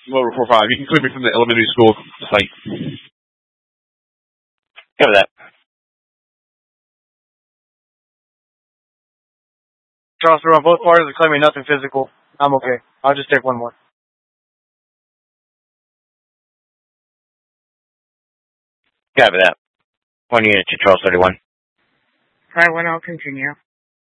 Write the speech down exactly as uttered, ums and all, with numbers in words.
Lower four five. You can clear me from the elementary school site. Cover that. Charles, through on both parties are claiming nothing physical. I'm okay. I'll just take one more. Cover that. One unit to Charles thirty-one. five one, I'll continue.